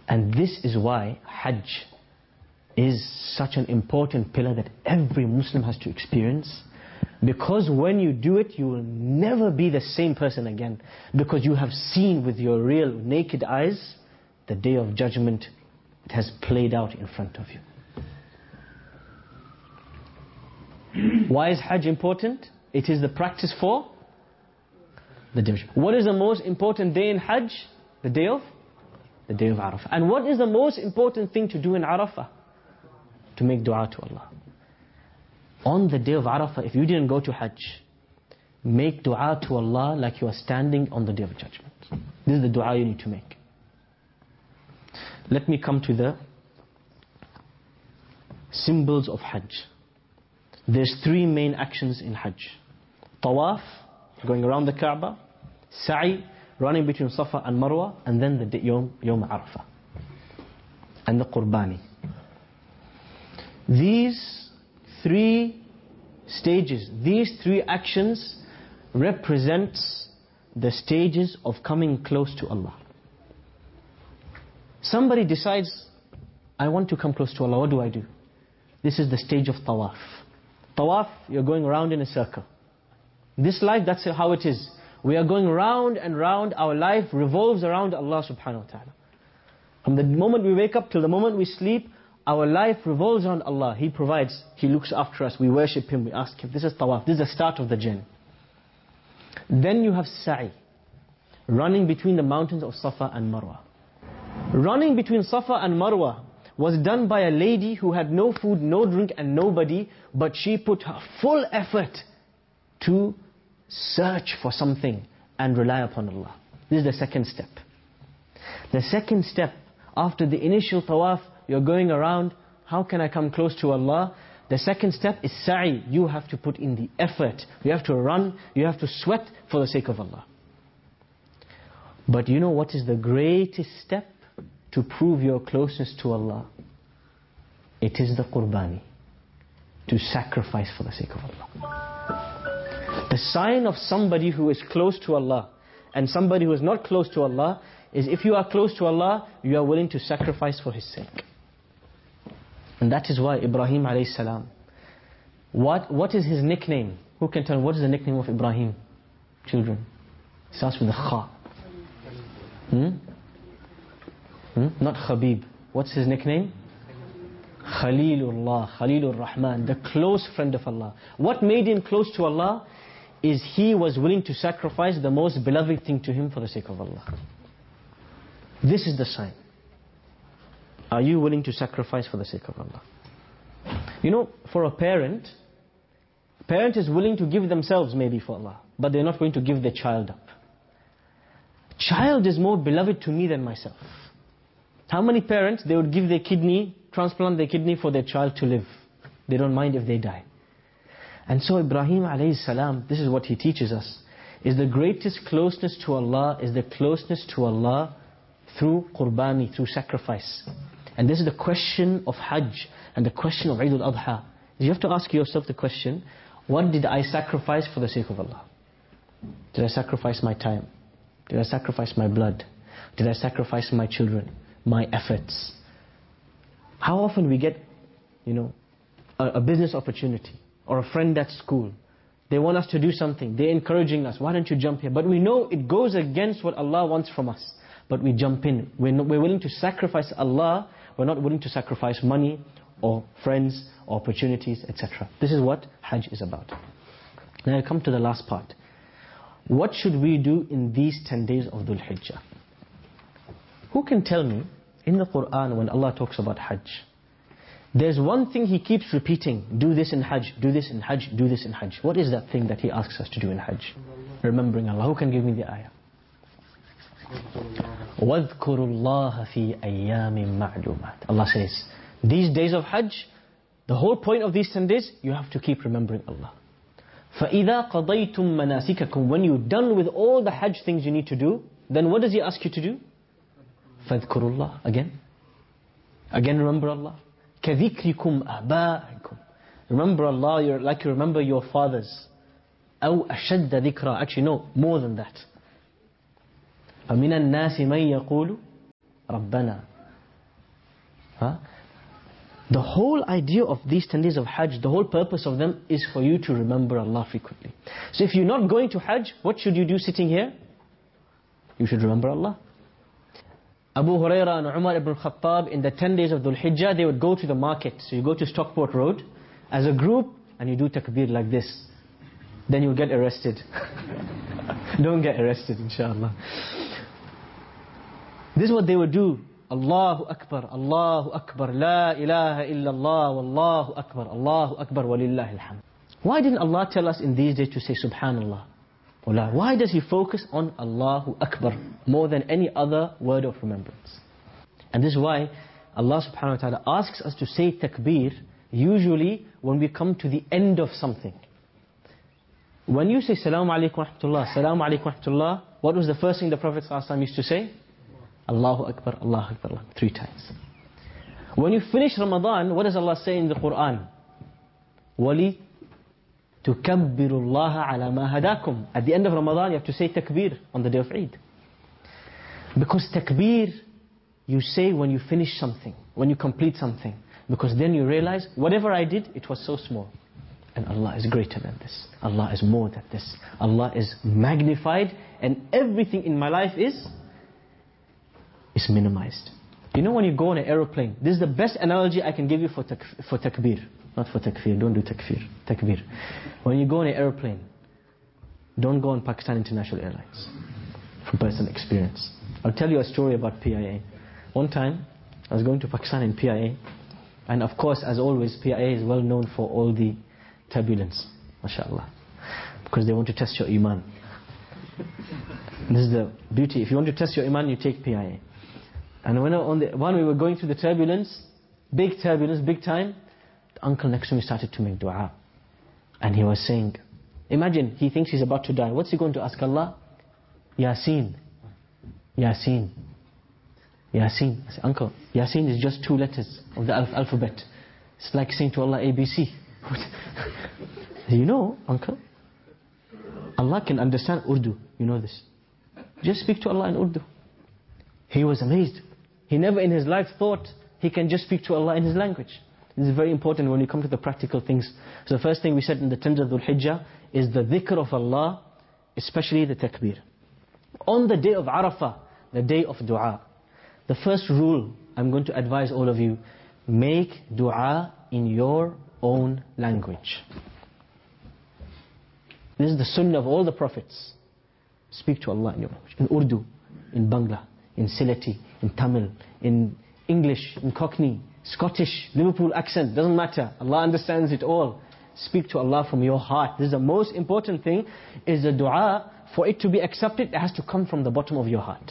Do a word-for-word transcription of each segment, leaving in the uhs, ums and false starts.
And this is why Hajj is such an important pillar that every Muslim has to experience. Because when you do it, you will never be the same person again. Because you have seen with your real naked eyes, the day of judgment, it has played out in front of you. Why is Hajj important? It is the practice for the day of judgment. What is the most important day in Hajj? The day of? The day of Arafah. And what is the most important thing to do in Arafah? To make dua to Allah. On the day of Arafah, if you didn't go to Hajj, make dua to Allah like you are standing on the day of judgment. This is the dua you need to make. Let me come to the symbols of Hajj. There's three main actions in Hajj. Tawaf, going around the Kaaba. Sa'i, running between Safa and Marwa. And then the Yawm, Yawm Arafah. And the Qurbani. These three stages, these three actions represent the stages of coming close to Allah. Somebody decides, I want to come close to Allah, what do I do? This is the stage of Tawaf. Tawaf, you're going around in a circle. This life, that's how it is. We are going round and round. Our life revolves around Allah subhanahu wa ta'ala. From the moment we wake up till the moment we sleep, our life revolves around Allah. He provides, He looks after us, we worship Him, we ask Him. This is Tawaf, this is the start of the journey. Then you have Sa'i, running between the mountains of Safa and Marwa. Running between Safa and Marwa was done by a lady who had no food, no drink and nobody, but she put her full effort to search for something and rely upon Allah. This is the second step. The second step, after the initial tawaf, you're going around, how can I come close to Allah? The second step is sa'i. You have to put in the effort. You have to run, you have to sweat for the sake of Allah. But you know what is the greatest step to prove your closeness to Allah? It is the qurbani, to sacrifice for the sake of Allah. The sign of somebody who is close to Allah and somebody who is not close to Allah is if you are close to Allah, you are willing to sacrifice for His sake. And that is why Ibrahim alayhi salam, what, what is his nickname? Who can tell me what is the nickname of Ibrahim? Children. It starts with the Kha. Hmm? Hmm? Not Khabib. What's his nickname? Khalilullah, Khalilur Rahman, the close friend of Allah. What made him close to Allah is he was willing to sacrifice the most beloved thing to him for the sake of Allah. This is the sign. Are you willing to sacrifice for the sake of Allah? You know, for a parent, a parent is willing to give themselves maybe for Allah, but they're not going to give their child up. Child is more beloved to me than myself. How many parents, they would give their kidney, transplant their kidney for their child to live. They don't mind if they die. And so Ibrahim alayhi salam, this is what he teaches us, is the greatest closeness to Allah, is the closeness to Allah through qurbani, through sacrifice. And this is the question of Hajj and the question of Eid al-Adha. You have to ask yourself the question, what did I sacrifice for the sake of Allah? Did I sacrifice my time? Did I sacrifice my blood? Did I sacrifice my children? My efforts? How often we get, you know, a, a business opportunity or a friend at school. They want us to do something. They're encouraging us. Why don't you jump here? But we know it goes against what Allah wants from us. But we jump in. We're, not, we're willing to sacrifice Allah. We're not willing to sacrifice money or friends or opportunities, et cetera. This is what Hajj is about. Now I come to the last part. What should we do in these ten days of Dhul Hijjah? Who can tell me, in the Quran when Allah talks about Hajj, there's one thing He keeps repeating, do this in Hajj, do this in Hajj, do this in Hajj. What is that thing that He asks us to do in Hajj? Remembering Allah. Who can give me the ayah? وَاذْكُرُوا اللَّهَ فِي أَيَّامٍ مَعْلُومَاتٍ. Allah says, these days of Hajj, the whole point of these ten days, you have to keep remembering Allah. فَإِذَا قَضَيْتُم مَنَاسِكَكُمْ. When you're done with all the Hajj things you need to do, then what does He ask you to do? فَاذْكُرُوا اللَّهَ. Again. Again remember Allah. كَذِكْرِكُمْ أَبَاءَكُمْ. Remember Allah you're, like you remember your fathers. أَوْ أَشَدَّ ذِكْرًا. Actually no, more than that. فَمِنَ النَّاسِ مَنْ يَقُولُ رَبَّنَا Huh? The whole idea of these ten days of Hajj, the whole purpose of them is for you to remember Allah frequently. So if you're not going to Hajj, what should you do sitting here? You should remember Allah. Abu Huraira and Umar ibn Khattab, in the ten days of Dhul Hijjah, they would go to the market. So you go to Stockport Road as a group and you do takbir like this. Then you'll get arrested. Don't get arrested, inshallah. This is what they would do. Allahu Akbar, Allahu Akbar, La ilaha illallah, Wallahu Akbar, Allahu Akbar, Walillahi alhamd. Why didn't Allah tell us in these days to say Subhanallah? Why does He focus on Allahu Akbar more than any other word of remembrance? And this is why Allah subhanahu wa ta'ala asks us to say takbir usually when we come to the end of something. When you say Salamu alaykum wa rahmatullah, Salamu alaykum wa rahmatullah, what was the first thing the Prophet ﷺ used to say? Allahu Akbar, Allahu Akbar, Allah, three times. When you finish Ramadan, what does Allah say in the Quran? Wali tukabbiru Allah ala ma hadakum. At the end of Ramadan, you have to say takbir on the day of Eid. Because takbir, you say when you finish something, when you complete something. Because then you realize, whatever I did, it was so small. And Allah is greater than this. Allah is more than this. Allah is magnified, and everything in my life is is minimized. You know when you go on an aeroplane, this is the best analogy I can give you for tak for takbir. Not for takfir, don't do takfir. Takbir. When you go on an aeroplane, don't go on Pakistan International Airlines. From personal experience. I'll tell you a story about P I A. One time, I was going to Pakistan in P I A, and of course, as always, P I A is well known for all the turbulence, mashallah, because they want to test your iman. This is the beauty. If you want to test your iman, you take P I A. And when, on the, when we were going through the turbulence, big turbulence, big time, the uncle next to me started to make dua. And he was saying, imagine, he thinks he's about to die. What's he going to ask Allah? Yasin. Yasin. Yasin. I said, uncle, Yasin is just two letters of the alph alphabet. It's like saying to Allah, A B C. You know, uncle, Allah can understand Urdu. You know this. Just speak to Allah in Urdu. He was amazed. He never in his life thought he can just speak to Allah in his language. This is very important when you come to the practical things. So the first thing we said in the tenth of Dhul Hijjah is the dhikr of Allah, especially the takbir. On the day of Arafah, the day of dua, the first rule I'm going to advise all of you, make dua in your own language. This is the sunnah of all the prophets. Speak to Allah in your language. In Urdu, in Bangla, in Sylheti, in Tamil, in English, in Cockney, Scottish, Liverpool accent, doesn't matter. Allah understands it all. Speak to Allah from your heart. This is the most important thing, is the dua. For it to be accepted, it has to come from the bottom of your heart.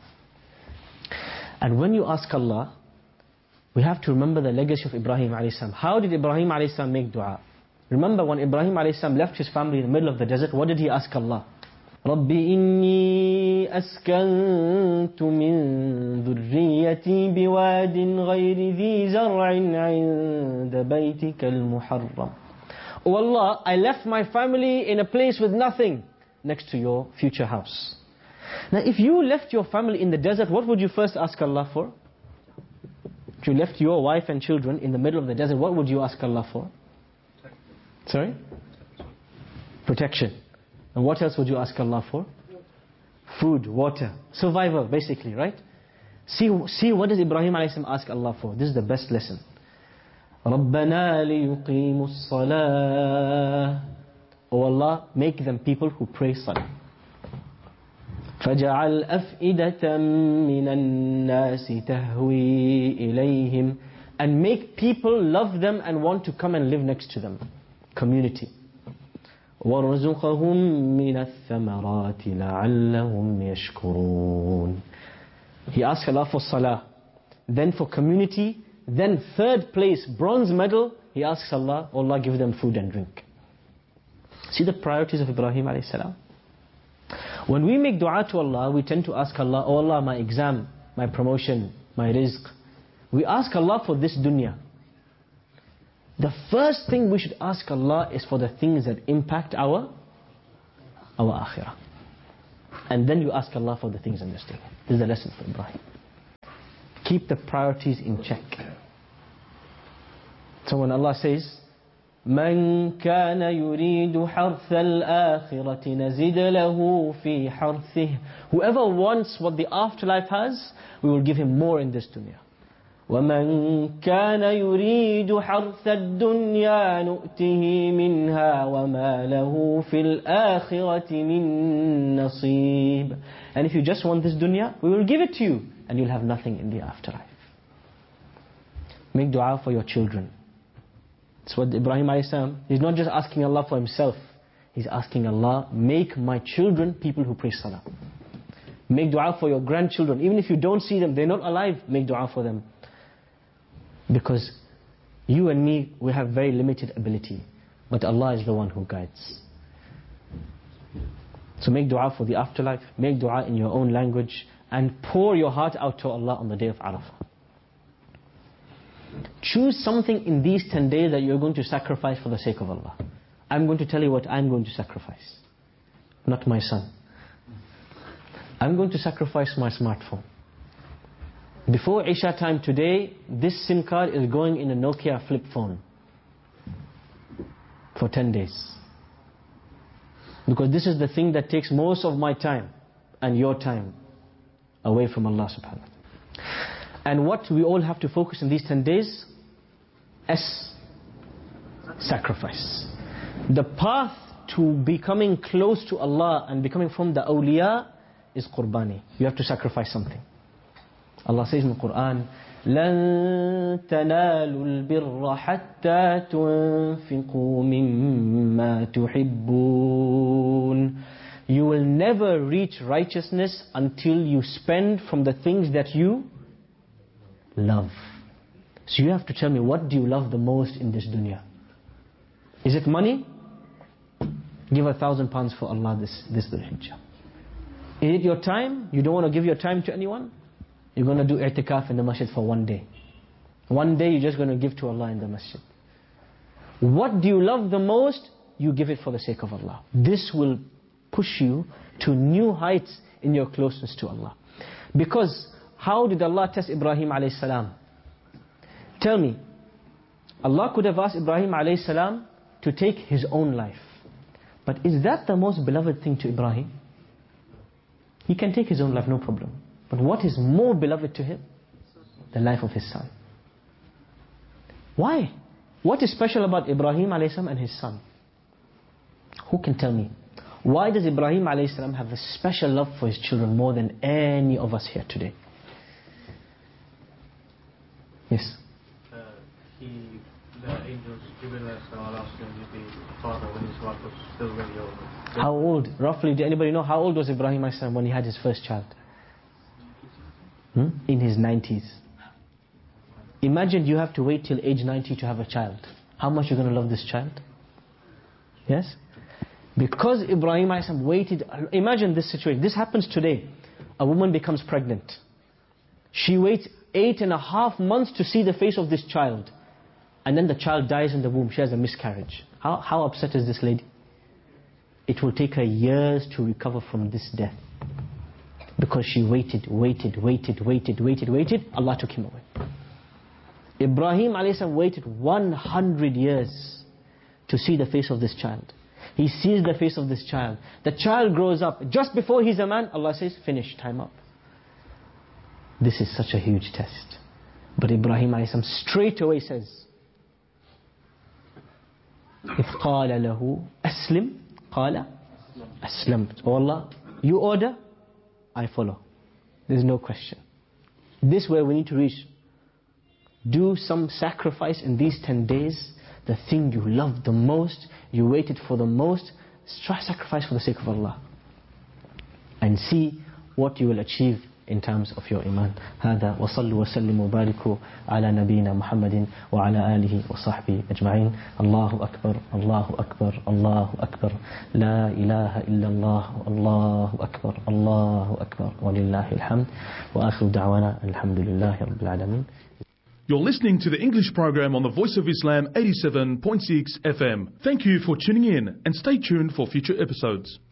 And when you ask Allah, we have to remember the legacy of Ibrahim alayhi salam. How did Ibrahim alayhi salam make dua? Remember when Ibrahim alayhi salam left his family in the middle of the desert, what did he ask Allah? رَبِّ إِنِّي أَسْكَنْتُ مِنْ ذُرِّيَّتِي بِوَادٍ غَيْرِ ذِي زَرْعٍ عِنْدَ بَيْتِكَ الْمُحَرَّمِ. Oh Allah, I left my family in a place with nothing next to your future house. Now if you left your family in the desert, what would you first ask Allah for? If you left your wife and children in the middle of the desert, what would you ask Allah for? Sorry? Protection. And what else would you ask Allah for? Food, water, survival basically, right? See, see what does Ibrahim alayhi salam ask Allah for? This is the best lesson. رَبَّنَا لِيُقِيمُوا الصَّلَاةِ. Oh Allah, make them people who pray salah. فَجَعَلْ أَفْئِدَةً مِّنَ النَّاسِ تَهْوِي إِلَيْهِمْ. And make people love them and want to come and live next to them. Community. وَارْزُقَهُمْ مِنَ الثَّمَرَاتِ لَعَلَّهُمْ يَشْكُرُونَ. He asked Allah for salah, then for community, then third place, bronze medal, he asks Allah, oh Allah, give them food and drink. See the priorities of Ibrahim alayhi salam. When we make dua to Allah, we tend to ask Allah, oh Allah, my exam, my promotion, my rizq. We ask Allah for this dunya. The first thing we should ask Allah is for the things that impact our, our akhirah. And then you ask Allah for the things in this dunya. This is the lesson for Ibrahim. Keep the priorities in check. So when Allah says, مَنْ كَانَ يُرِيدُ حَرْثَ الْآخِرَةِ نَزِدْ لَهُ فِي حَرْثِهِ. Whoever wants what the afterlife has, we will give him more in this dunya. وَمَنْ كَانَ يُرِيدُ حَرْثَ الدُّنْيَا نُؤْتِهِ مِنْهَا وَمَا لَهُ فِي الْآخِرَةِ مِنْ نَصِيبٍ. And if you just want this dunya, we will give it to you, and you'll have nothing in the afterlife. Make dua for your children. That's what Ibrahim alayhi salam, he's not just asking Allah for himself. He's asking Allah, make my children people who pray salah. Make dua for your grandchildren. Even if you don't see them, they're not alive, make dua for them. Because you and me, we have very limited ability. But Allah is the one who guides. So make dua for the afterlife. Make dua in your own language. And pour your heart out to Allah on the day of Arafah. Choose something in these ten days that you're going to sacrifice for the sake of Allah. I'm going to tell you what I'm going to sacrifice. Not my son. I'm going to sacrifice my smartphone. Before Isha time today, this SIM card is going in a Nokia flip phone. For ten days. Because this is the thing that takes most of my time and your time away from Allah subhanahu wa ta'ala. And what we all have to focus in these ten days? S. Sacrifice. The path to becoming close to Allah and becoming from the awliya is qurbani. You have to sacrifice something. Allah says in the Quran, لَن تَنَالُوا الْبِرَّ حَتَّى تُنْفِقُوا مِمَّا تُحِبُّونَ. You will never reach righteousness until you spend from the things that you love. So you have to tell me, what do you love the most in this dunya? Is it money? Give a thousand pounds for Allah this, this Dhul Hijjah. Is it your time? You don't want to give your time to anyone? You're going to do i'tikaf in the masjid for one day. One day you're just going to give to Allah in the masjid. What do you love the most? You give it for the sake of Allah. This will push you to new heights in your closeness to Allah. Because how did Allah test Ibrahim alayhi salam? Tell me, Allah could have asked Ibrahim alayhi salam to take his own life. But is that the most beloved thing to Ibrahim? He can take his own life, no problem. But what is more beloved to him? The life of his son. Why? What is special about Ibrahim alayhi salam and his son? Who can tell me? Why does Ibrahim alayhi salam have a special love for his children more than any of us here today? Yes? Uh, he, the angels, Jibreel asked him to be father when his wife was still very old. How old? Roughly, did anybody know how old was Ibrahim alayhi salam when he had his first child? Hmm? In his nineties. Imagine you have to wait till age ninety to have a child. How much you're going to love this child? Yes? Because Ibrahim alayhi salam waited. Imagine this situation. This happens today. A woman becomes pregnant. She waits eight and a half months to see the face of this child. And then the child dies in the womb. She has a miscarriage. How, how upset is this lady? It will take her years to recover from this death. Because she waited, waited, waited, waited, waited, waited. Allah took him away. Ibrahim alayhi salam waited one hundred years to see the face of this child. He sees the face of this child. The child grows up. Just before he's a man, Allah says, finish, time up. This is such a huge test. But Ibrahim alayhi salam straight away says, إِذْ قَالَ لَهُ أَسْلِمْ قَالَ أَسْلَمْتُ. Oh Allah, you order, I follow. There's no question. This is where we need to reach. Do some sacrifice in these ten days. The thing you love the most, you waited for the most, try sacrifice for the sake of Allah. And see what you will achieve in terms of your iman. هذا وصلوا وسلموا وباركوا على نبينا محمد وعلى آله وصحبه أجمعين. الله أكبر الله أكبر الله أكبر لا إله إلا الله الله أكبر الله أكبر ولله الحمد وآخر دعوانا الحمد لله رب العالمين. You're listening to the English program on the Voice of Islam eighty-seven point six F M. Thank you for tuning in and stay tuned for future episodes.